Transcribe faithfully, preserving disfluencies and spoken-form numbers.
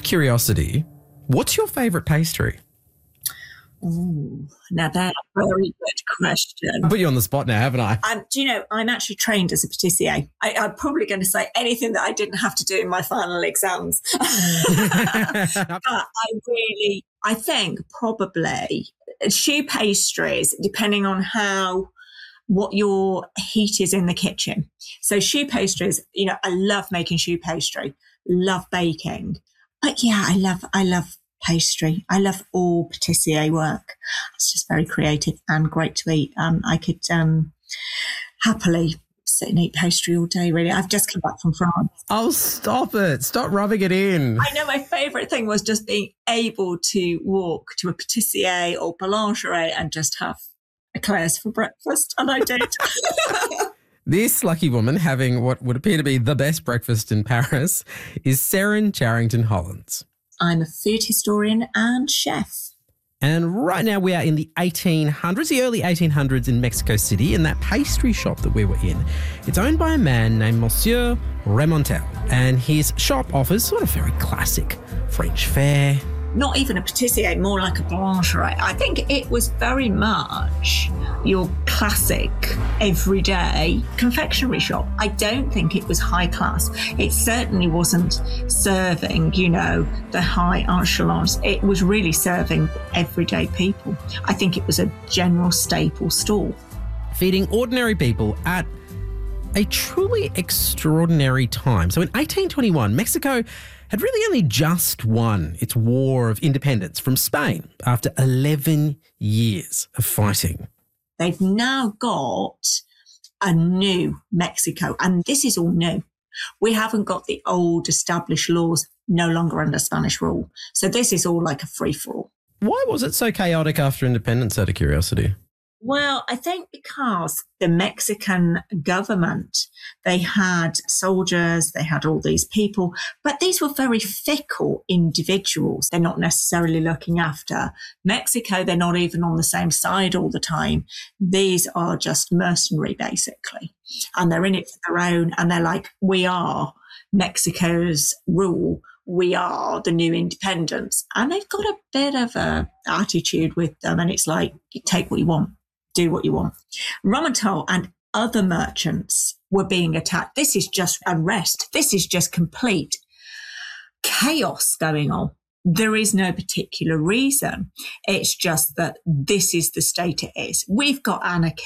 curiosity, what's your favourite pastry? Ooh, now that's a very good question. I put you on the spot now, haven't I? Um, do you know, I'm actually trained as a patissier. I, I'm probably going to say anything that I didn't have to do in my final exams. But I really, I think probably choux pastries, depending on how, what your heat is in the kitchen. So choux pastries, you know, I love making choux pastry, love baking. But yeah, I love, I love pastry. I love all patissier work. It's just very creative and great to eat. Um, I could um, happily sit and eat pastry all day, really. I've just come back from France. Oh, stop it. Stop rubbing it in. I know my favourite thing was just being able to walk to a patissier or boulangerie and just have eclairs for breakfast, and I did. This lucky woman having what would appear to be the best breakfast in Paris is Seren Charrington Hollins. I'm a food historian and chef. And right now we are in the eighteen hundreds, the early eighteen hundreds in Mexico City, in that pastry shop that we were in. It's owned by a man named Monsieur Remontel, and his shop offers sort of very classic French fare. Not even a patissier, more like a boulangerie. I think it was very much your classic, everyday confectionery shop. I don't think it was high class. It certainly wasn't serving, you know, the high echelons. It was really serving everyday people. I think it was a general staple store. Feeding ordinary people at a truly extraordinary time. So in eighteen twenty-one, Mexico had really only just won its war of independence from Spain after eleven years of fighting. They've now got a new Mexico, and this is all new. We haven't got the old established laws, no longer under Spanish rule. So this is all like a free-for-all. Why was it so chaotic after independence, out of curiosity? Well, I think because the Mexican government, they had soldiers, they had all these people, but these were very fickle individuals. They're not necessarily looking after Mexico. They're not even on the same side all the time. These are just mercenary, basically. And they're in it for their own. And they're like, we are Mexico's rule. We are the new independence. And they've got a bit of a attitude with them. And it's like, you take what you want. Do what you want. Remontel and other merchants were being attacked. This is just unrest. This is just complete chaos going on. There is no particular reason. It's just that this is the state it is. We've got anarchy.